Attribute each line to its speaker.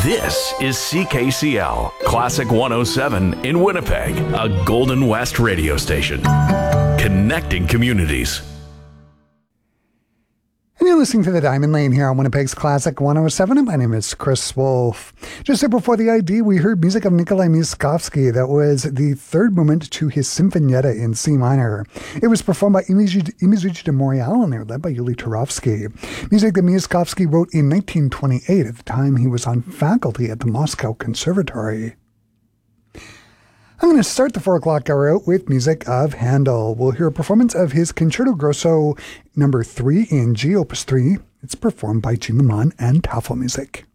Speaker 1: This is CKCL, Classic 107 in Winnipeg, a Golden West radio station. Connecting communities.
Speaker 2: And you're listening to The Diamond Lane here on Winnipeg's Classic 107. And my name is Chris Wolf. Just there before the ID, we heard music of Nikolai Myaskovsky. That was the third movement to his Sinfonietta in C minor. It was performed by Imizuchi de Montreal, and they were led by Yuli Turovsky. Music that Myaskovsky wrote in 1928. At the time, he was on faculty at the Moscow Conservatory. I'm going to start the 4 o'clock hour out with music of Handel. We'll hear a performance of his Concerto Grosso No. 3 in G, Opus 3. It's performed by G. Maman and Tafelmusik.